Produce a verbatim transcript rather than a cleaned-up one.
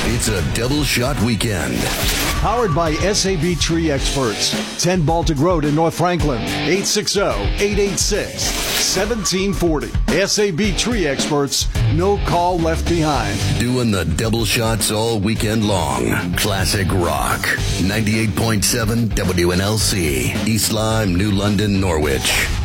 It's a double shot weekend. Powered by S A B Tree Experts. ten Baltic Road in North Franklin. eight six zero, eight eight six, one seven four zero. S A B Tree Experts. No call left behind. Doing the double shots all weekend long. Classic rock. ninety-eight point seven W N L C. East Lyme, New London, Norwich.